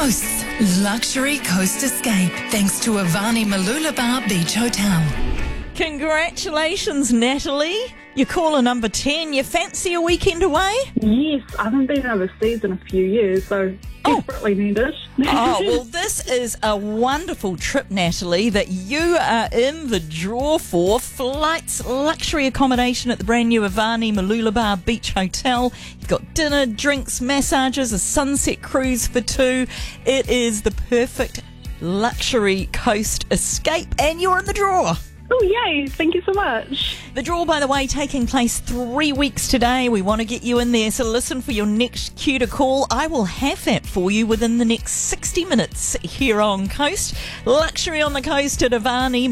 hosts Luxury Coast Escape thanks to Avani Mooloolaba Beach Hotel. Congratulations, Natalie. You're caller number 10. You fancy a weekend away? Yes, I haven't been overseas in a few years, so desperately need it. Oh, well, this is a wonderful trip, Natalie, that you are in the draw for. Flights, luxury accommodation at the brand new Avani Mooloolaba Beach Hotel. You've got dinner, drinks, massages, a sunset cruise for two. It is the perfect luxury coast escape, and you're in the draw. Oh, yay. Thank you so much. The draw, by the way, taking place 3 weeks today. We want to get you in there, so listen for your next cue to call. I will have that for you within the next 60 minutes here on Coast. Luxury on the Coast at Avani